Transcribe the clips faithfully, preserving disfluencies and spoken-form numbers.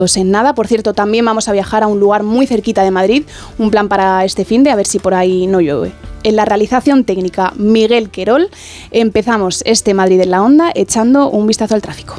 En nada. Por cierto, también vamos a viajar a un lugar muy cerquita de Madrid, un plan para este finde, a ver si por ahí no llueve. En la realización técnica, Miguel Querol. Empezamos este Madrid en la Onda echando un vistazo al tráfico.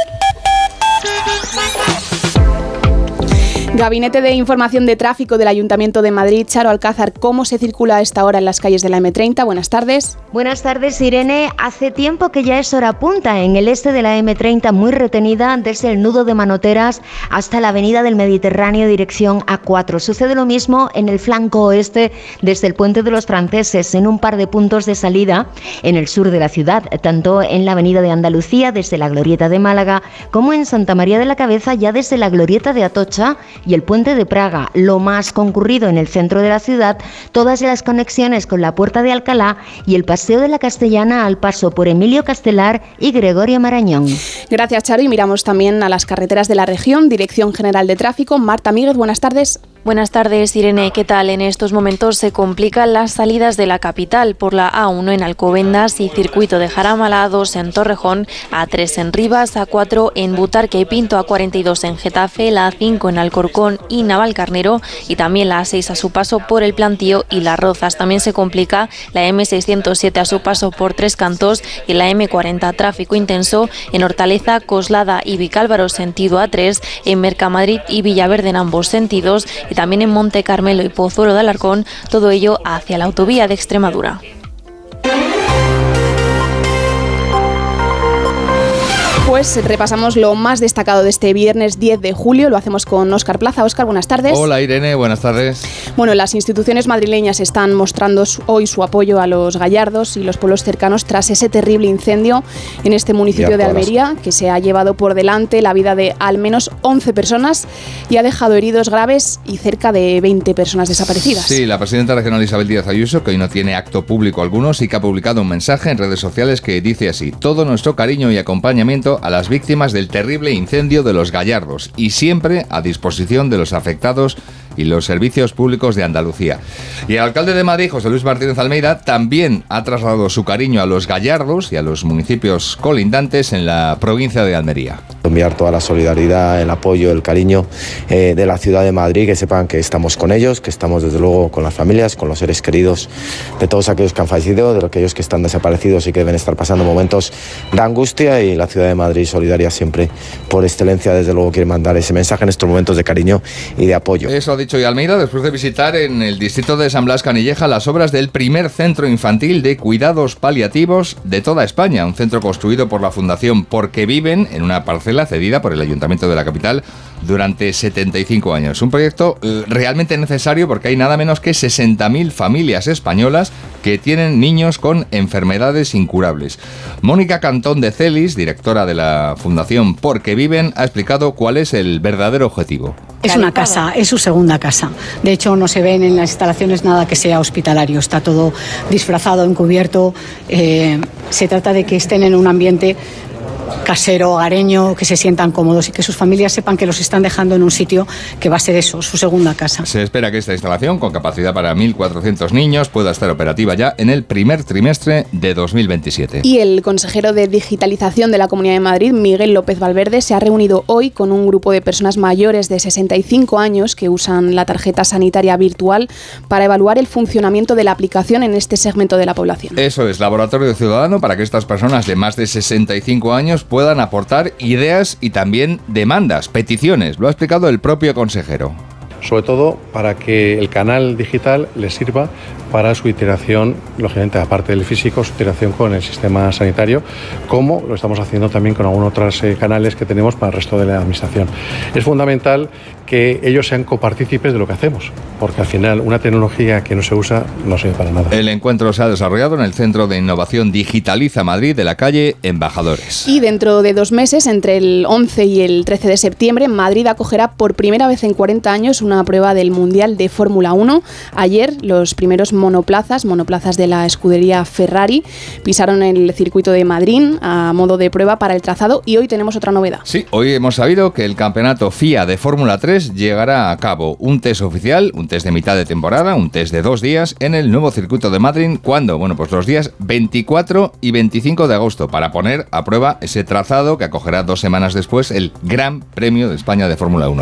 Gabinete de Información de Tráfico del Ayuntamiento de Madrid. Charo Alcázar, ¿cómo se circula a esta hora en las calles de la eme treinta? Buenas tardes. Buenas tardes, Irene. Hace tiempo que ya es hora punta en el este de la eme treinta, muy retenida desde el nudo de Manoteras hasta la avenida del Mediterráneo dirección a cuatro. Sucede lo mismo en el flanco oeste desde el Puente de los Franceses, en un par de puntos de salida en el sur de la ciudad, tanto en la avenida de Andalucía desde la Glorieta de Málaga como en Santa María de la Cabeza ya desde la Glorieta de Atocha y el Puente de Praga, lo más concurrido en el centro de la ciudad, todas las conexiones con la Puerta de Alcalá y el Paseo de la Castellana al paso por Emilio Castelar y Gregorio Marañón. Gracias, Charo, y miramos también a las carreteras de la región. Dirección General de Tráfico, Marta Míguez, buenas tardes. Buenas tardes, Irene. ¿Qué tal? En estos momentos se complican las salidas de la capital por la A uno en Alcobendas y circuito de Jaramala, A dos en Torrejón, A tres en Rivas, A cuatro en Butarque y Pinto, A cuarenta y dos en Getafe, la A cinco en Alcorcón y Navalcarnero y también la A seis a su paso por el Plantío y Las Rozas. También se complica la eme seiscientos siete a su paso por Tres Cantos y la eme cuarenta, tráfico intenso en Hortaleza, Coslada y Vicálvaro sentido A tres, en Mercamadrid y Villaverde en ambos sentidos, y también en Monte Carmelo y Pozuelo de Alarcón, todo ello hacia la autovía de Extremadura. Pues repasamos lo más destacado de este viernes diez de julio. Lo hacemos con Óscar Plaza. Óscar, buenas tardes. Hola, Irene, buenas tardes. Bueno, las instituciones madrileñas están mostrando hoy su apoyo a los gallardos y los pueblos cercanos tras ese terrible incendio en este municipio de Almería, que se ha llevado por delante la vida de al menos once personas y ha dejado heridos graves y cerca de veinte personas desaparecidas. Sí, la presidenta regional Isabel Díaz Ayuso, que hoy no tiene acto público alguno, sí que ha publicado un mensaje en redes sociales que dice así: todo nuestro cariño y acompañamiento a las víctimas del terrible incendio de los Gallardos y siempre a disposición de los afectados y los servicios públicos de Andalucía. Y el alcalde de Madrid, José Luis Martínez Almeida, también ha trasladado su cariño a los Gallardos y a los municipios colindantes en la provincia de Almería. Enviar toda la solidaridad, el apoyo, el cariño eh, de la ciudad de Madrid, que sepan que estamos con ellos, que estamos desde luego con las familias, con los seres queridos de todos aquellos que han fallecido, de aquellos que están desaparecidos y que deben estar pasando momentos de angustia, y la ciudad de Madrid solidaria siempre por excelencia, desde luego quiere mandar ese mensaje en estos momentos de cariño y de apoyo. Eso ha dicho hoy Almeida después de visitar en el distrito de San Blas Canilleja las obras del primer centro infantil de cuidados paliativos de toda España, un centro construido por la Fundación Porque Viven en una parcela cedida por el Ayuntamiento de la capital durante setenta y cinco años. Un proyecto eh, realmente necesario porque hay nada menos que sesenta mil familias españolas que tienen niños con enfermedades incurables. Mónica Cantón de Celis, directora de la Fundación Porque Viven, ha explicado cuál es el verdadero objetivo. Es una casa, es su segunda casa. De hecho, no se ven en las instalaciones nada que sea hospitalario. Está todo disfrazado, encubierto. Eh, se trata de que estén en un ambiente casero, hogareño, que se sientan cómodos y que sus familias sepan que los están dejando en un sitio que va a ser eso, su segunda casa. Se espera que esta instalación, con capacidad para mil cuatrocientos niños, pueda estar operativa ya en el primer trimestre de dos mil veintisiete. Y el consejero de Digitalización de la Comunidad de Madrid, Miguel López Valverde, se ha reunido hoy con un grupo de personas mayores de sesenta y cinco años que usan la tarjeta sanitaria virtual para evaluar el funcionamiento de la aplicación en este segmento de la población. Eso es, laboratorio ciudadano para que estas personas de más de sesenta y cinco años puedan aportar ideas y también demandas, peticiones. Lo ha explicado el propio consejero. Sobre todo para que el canal digital les sirva para su iteración, lógicamente aparte del físico, su iteración con el sistema sanitario, como lo estamos haciendo también con algunos otros eh, canales que tenemos para el resto de la administración. Es fundamental que ellos sean copartícipes de lo que hacemos, porque al final una tecnología que no se usa no sirve para nada. El encuentro se ha desarrollado en el Centro de Innovación Digitaliza Madrid de la calle Embajadores. Y dentro de dos meses, entre el once y el trece de septiembre, Madrid acogerá por primera vez en cuarenta años una prueba del Mundial de Fórmula uno. Ayer los primeros monoplazas, monoplazas de la escudería Ferrari, pisaron el circuito de Madrid a modo de prueba para el trazado, y hoy tenemos otra novedad. Sí, hoy hemos sabido que el campeonato F I A de Fórmula tres llegará a cabo un test oficial, un test de mitad de temporada, un test de dos días en el nuevo circuito de Madrid. ¿Cuándo? Bueno, pues los días veinticuatro y veinticinco de agosto, para poner a prueba ese trazado que acogerá dos semanas después el Gran Premio de España de Fórmula uno.